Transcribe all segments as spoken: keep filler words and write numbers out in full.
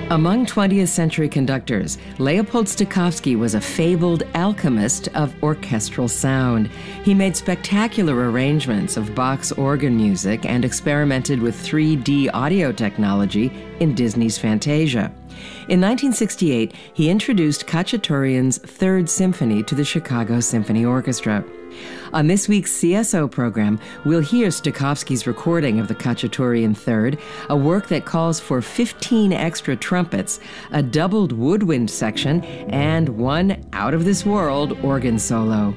Among twentieth century conductors, Leopold Stokowski was a fabled alchemist of orchestral sound. He made spectacular arrangements of Bach's organ music and experimented with three D audio technology in Disney's Fantasia. In nineteen sixty-eight, he introduced Khachaturian's Third Symphony to the Chicago Symphony Orchestra. On this week's C S O program, we'll hear Stokowski's recording of the Khachaturian Third, a work that calls for fifteen extra trumpets, a doubled woodwind section, and one out-of-this-world organ solo.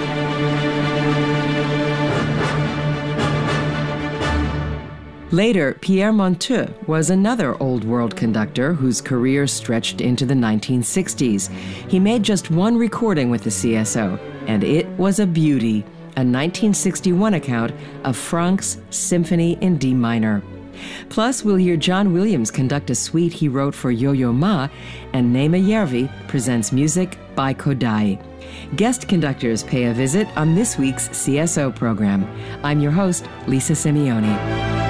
Later, Pierre Monteux was another old-world conductor whose career stretched into the nineteen sixties. He made just one recording with the C S O, and it was a beauty, a nineteen sixty-one account of Franck's Symphony in D minor. Plus, we'll hear John Williams conduct a suite he wrote for Yo-Yo Ma, and Naima Yervi presents music by Kodály. Guest conductors pay a visit on this week's C S O program. I'm your host, Lisa Simeoni.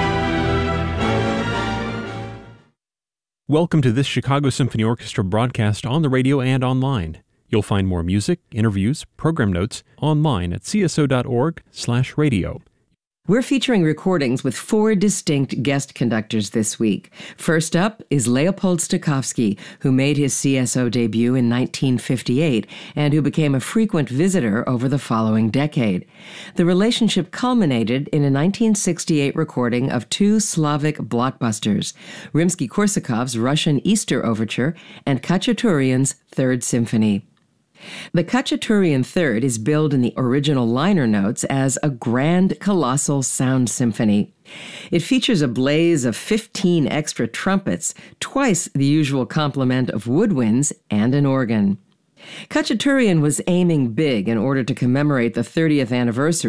Welcome to this Chicago Symphony Orchestra broadcast on the radio and online. You'll find more music, interviews, program notes online at c s o dot org slash radio. We're featuring recordings with four distinct guest conductors this week. First up is Leopold Stokowski, who made his C S O debut in nineteen fifty-eight and who became a frequent visitor over the following decade. The relationship culminated in a nineteen sixty-eight recording of two Slavic blockbusters, Rimsky-Korsakov's Russian Easter Overture and Khachaturian's Third Symphony. The Khachaturian Third is billed in the original liner notes as a grand, colossal sound symphony. It features a blaze of fifteen extra trumpets, twice the usual complement of woodwinds, and an organ. Khachaturian was aiming big in order to commemorate the thirtieth anniversary